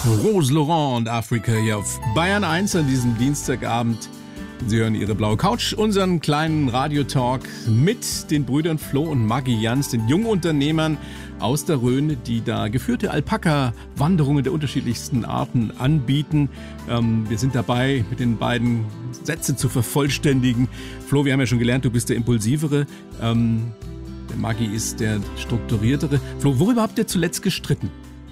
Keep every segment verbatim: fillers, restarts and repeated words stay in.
Rose Laurent und Afrika hier auf Bayern eins an diesem Dienstagabend. Sie hören Ihre blaue Couch, unseren kleinen Radiotalk mit den Brüdern Flo und Maggi Jans, den Jungunternehmern aus der Rhön, die da geführte Alpaka-Wanderungen der unterschiedlichsten Arten anbieten. Ähm, wir sind dabei, mit den beiden Sätze zu vervollständigen. Flo, wir haben ja schon gelernt, du bist der Impulsivere. Ähm, der Maggi ist der strukturiertere. Flo, worüber habt ihr zuletzt gestritten?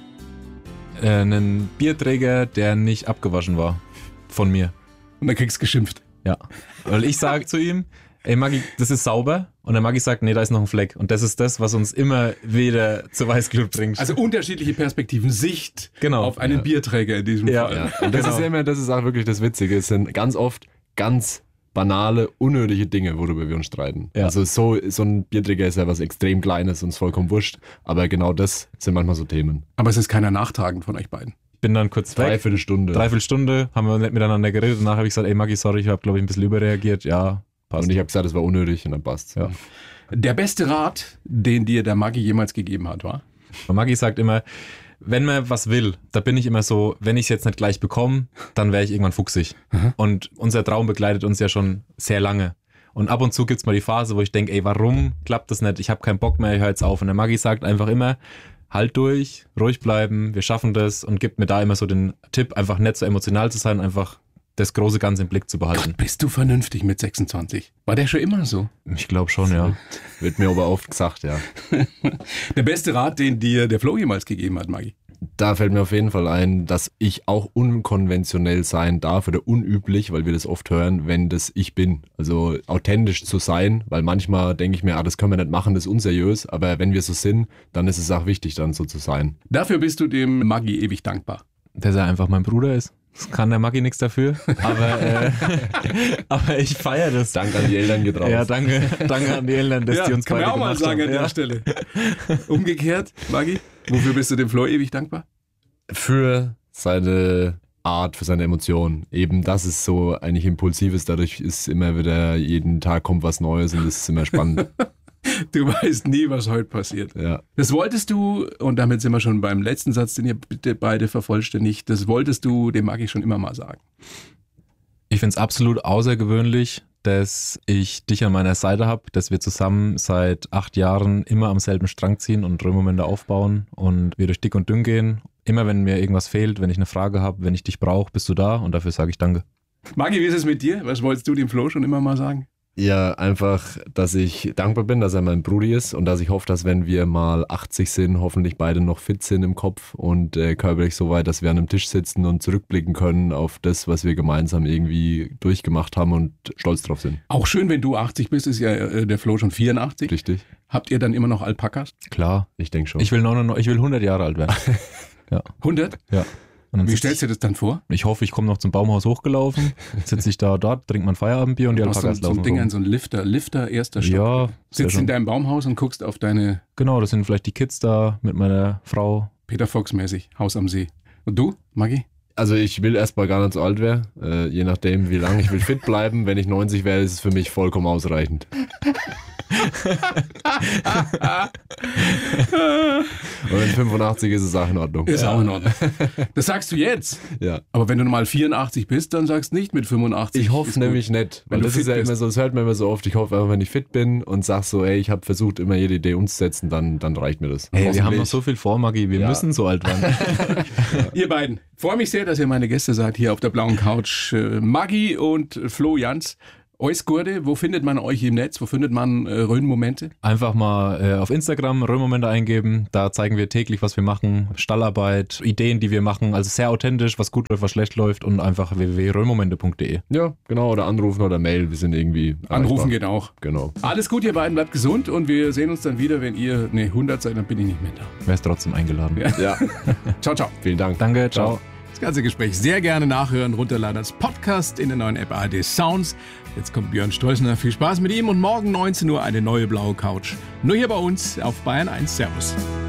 Äh, einen Bierträger, der nicht abgewaschen war. Von mir. Und dann kriegst du geschimpft. Ja. Weil ich sage zu ihm, ey Maggi, das ist sauber. Und der Maggi sagt, nee, da ist noch ein Fleck. Und das ist das, was uns immer wieder zu Weißglut bringt. Also unterschiedliche Perspektiven, Sicht genau. auf einen ja. Bierträger in diesem ja. Fall. Ja. Und das genau. ist immer, das ist auch wirklich das Witzige. Es sind ganz oft ganz banale, unnötige Dinge, worüber wir uns streiten. Ja. Also so, so ein Bierträger ist ja was extrem Kleines und ist vollkommen wurscht. Aber genau das sind manchmal so Themen. Aber es ist keiner nachtragend von euch beiden. Ich bin dann kurz weg. Dreiviertel Stunde. Dreiviertel Stunde, haben wir nicht miteinander geredet. Danach habe ich gesagt, ey Maggi, sorry, ich habe glaube ich ein bisschen überreagiert. Ja, passt. Und ich habe gesagt, das war unnötig und dann passt. Ja. Der beste Rat, den dir der Maggi jemals gegeben hat, war? Maggi sagt immer, wenn man was will, da bin ich immer so, wenn ich es jetzt nicht gleich bekomme, dann wäre ich irgendwann fuchsig. Mhm. Und unser Traum begleitet uns ja schon sehr lange. Und ab und zu gibt es mal die Phase, wo ich denke, ey, warum klappt das nicht? Ich habe keinen Bock mehr, ich höre jetzt auf. Und der Maggi sagt einfach immer, halt durch, ruhig bleiben, wir schaffen das und gibt mir da immer so den Tipp, einfach nicht so emotional zu sein, einfach das große Ganze im Blick zu behalten. Gott, bist du vernünftig mit sechsundzwanzig? War der schon immer so? Ich glaube schon, ja. Wird mir aber oft gesagt, ja. Der beste Rat, den dir der Flo jemals gegeben hat, Maggi? Da fällt mir auf jeden Fall ein, dass ich auch unkonventionell sein darf oder unüblich, weil wir das oft hören, wenn das ich bin. Also authentisch zu sein, weil manchmal denke ich mir, ah, das können wir nicht machen, das ist unseriös, aber wenn wir so sind, dann ist es auch wichtig, dann so zu sein. Dafür bist du dem Maggi ewig dankbar. Dass er einfach mein Bruder ist. Das kann der Maggi nichts dafür, aber, äh, aber ich feiere das. Danke an die Eltern geht raus. Ja, danke, danke an die Eltern, dass ja, die uns beide gemacht haben. Kann man auch mal sagen haben. an der ja. Stelle. Umgekehrt, Maggi, wofür bist du dem Flo ewig dankbar? Für seine Art, für seine Emotionen. Eben, das ist so eigentlich Impulsives, dadurch ist immer wieder, jeden Tag kommt was Neues und das ist immer spannend. Du weißt nie, was heute passiert. Ja. Das wolltest du, und damit sind wir schon beim letzten Satz, den ihr bitte beide vervollständigt, das wolltest du dem Maggi schon immer mal sagen. Ich finde es absolut außergewöhnlich, dass ich dich an meiner Seite habe, dass wir zusammen seit acht Jahren immer am selben Strang ziehen und Römermomente aufbauen und wir durch dick und dünn gehen. Immer wenn mir irgendwas fehlt, wenn ich eine Frage habe, wenn ich dich brauche, bist du da und dafür sage ich danke. Maggi, wie ist es mit dir? Was wolltest du dem Flo schon immer mal sagen? Ja, einfach, dass ich dankbar bin, dass er mein Brudi ist und dass ich hoffe, dass wenn wir mal achtzig sind, hoffentlich beide noch fit sind im Kopf und äh, körperlich so weit, dass wir an einem Tisch sitzen und zurückblicken können auf das, was wir gemeinsam irgendwie durchgemacht haben und stolz drauf sind. Auch schön, wenn du achtzig bist, ist ja äh, der Flo schon vierundachtzig. Richtig. Habt ihr dann immer noch Alpakas? Klar. Ich denke schon. Ich will, neunundneunzig, ich will hundert Jahre alt werden. Ja. hundert? Ja. Und Wie stellst du dir das dann vor? Ich hoffe, ich komme noch zum Baumhaus hochgelaufen, sitze ich da dort, trinke mein Feierabendbier und die Alpakas laufen. So laufen ein Ding rum. an so ein Lifter, Lifter erster Stock. Ja. Sitzt in deinem Baumhaus und guckst auf deine... Genau, das sind vielleicht die Kids da mit meiner Frau. Peter Fox mäßig, Haus am See. Und du, Maggi? Also ich will erstmal gar nicht so alt werden, äh, je nachdem wie lange ich will fit bleiben. Wenn ich neunzig wäre, ist es für mich vollkommen ausreichend. Und wenn fünfundachtzig ist es auch in Ordnung. Ist ja. auch in Ordnung. Das sagst du jetzt. Ja. Aber wenn du mal vierundachtzig bist, dann sagst du nicht mit fünfundachtzig. Ich hoffe nämlich nicht. Weil das ist ja bist. immer so, das hört man immer so oft. Ich hoffe einfach, wenn ich fit bin und sag so, ey, ich habe versucht, immer jede Idee umzusetzen, dann, dann reicht mir das. Hey, wir haben noch so viel vor, Maggi. Wir ja. müssen so alt werden. Ja. Ihr beiden, freue mich sehr, dass ihr meine Gäste seid hier auf der blauen Couch. Maggi und Flo Jans. Alles Gute, wo findet man euch im Netz? Wo findet man äh, Rhön-Momente? Einfach mal äh, auf Instagram Rhön-Momente eingeben. Da zeigen wir täglich, was wir machen. Stallarbeit, Ideen, die wir machen. Also sehr authentisch, was gut läuft, was schlecht läuft. Und einfach w w w punkt rhönmomente punkt d e. Ja, genau. Oder anrufen oder Mail. Wir sind irgendwie Anrufen geht auch. Genau. Alles gut, ihr beiden. Bleibt gesund. Und wir sehen uns dann wieder, wenn ihr ne, hundert seid, dann bin ich nicht mehr da. Wer ist trotzdem eingeladen. Ja. ja. Ciao, ciao. Vielen Dank. Danke, ciao. ciao. Das ganze Gespräch sehr gerne nachhören, runterladen als Podcast in der neuen App A R D Sounds. Jetzt kommt Björn Strössner. Viel Spaß mit ihm und morgen neunzehn Uhr eine neue blaue Couch. Nur hier bei uns auf Bayern eins. Servus.